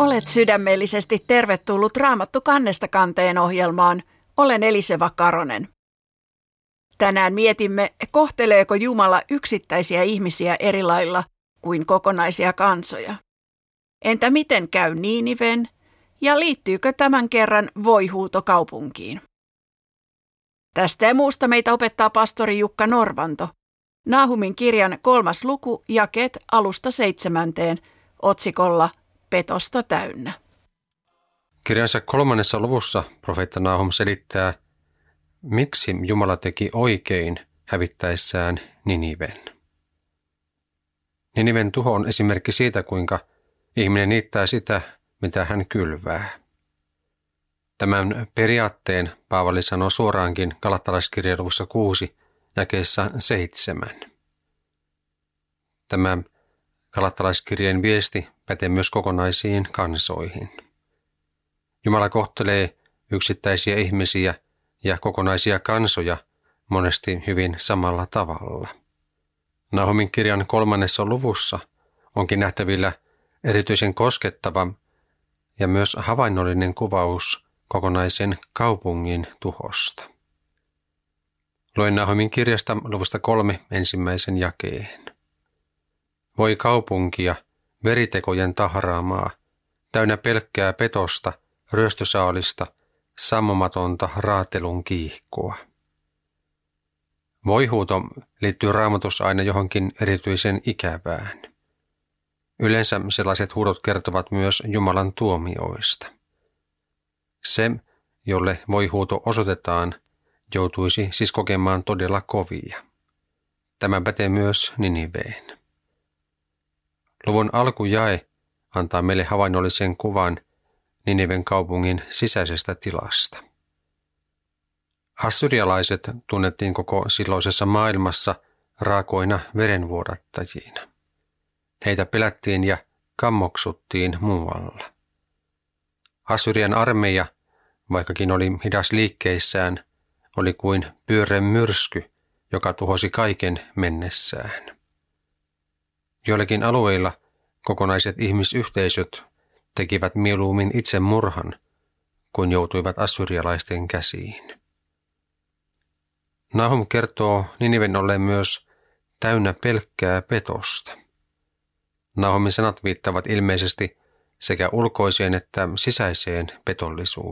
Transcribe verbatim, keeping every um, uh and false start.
Olet sydämellisesti tervetullut Raamattu kannesta kanteen ohjelmaan. Olen Eliseva Karonen. Tänään mietimme, kohteleeko Jumala yksittäisiä ihmisiä eri lailla kuin kokonaisia kansoja. Entä miten käy Niiniven ja liittyykö tämän kerran voihuuto kaupunkiin? Tästä ja muusta meitä opettaa pastori Jukka Norvanto. Naahumin kirjan kolmas luku, jakeet alusta seitsemänteen, otsikolla Petosta täynnä. Kirjansa kolmannessa luvussa profeetta Naahum selittää, miksi Jumala teki oikein hävittäessään Niniven. Niniven tuho on esimerkki siitä, kuinka ihminen niittää sitä, mitä hän kylvää. Tämän periaatteen Paavali sanoo suoraankin Galattalaiskirjan luvussa kuusi, jakeessa seitsemän. Tämä Galattalaiskirjeen viesti pätee myös kokonaisiin kansoihin. Jumala kohtelee yksittäisiä ihmisiä ja kokonaisia kansoja monesti hyvin samalla tavalla. Naahumin kirjan kolmannessa luvussa onkin nähtävillä erityisen koskettava ja myös havainnollinen kuvaus kokonaisen kaupungin tuhosta. Luen Naahumin kirjasta luvusta kolme ensimmäisen jakeen. Voi kaupunkia, veritekojen tahraamaa, täynnä pelkkää petosta, ryöstösaalista, sammumatonta raatelun kiihkoa. Voihuuto liittyy Raamatussa aina johonkin erityisen ikävään. Yleensä sellaiset huudot kertovat myös Jumalan tuomioista. Se, jolle voihuuto osoitetaan, joutuisi siis kokemaan todella kovia. Tämä pätee myös Niniveen. Luvun alkujae antaa meille havainnollisen kuvan Niniven kaupungin sisäisestä tilasta. Assyrialaiset tunnettiin koko silloisessa maailmassa raakoina verenvuodattajina. Heitä pelättiin ja kammoksuttiin muualla. Assyrian armeija, vaikkakin oli hidas liikkeissään, oli kuin pyöreä myrsky, joka tuhosi kaiken mennessään. Joillakin alueilla kokonaiset ihmisyhteisöt tekivät mieluummin itse murhan, kun joutuivat assyrialaisten käsiin. Nahum kertoo Niniven olleen myös täynnä pelkkää petosta. Nahumin sanat viittavat ilmeisesti sekä ulkoiseen että sisäiseen petollisuuteen.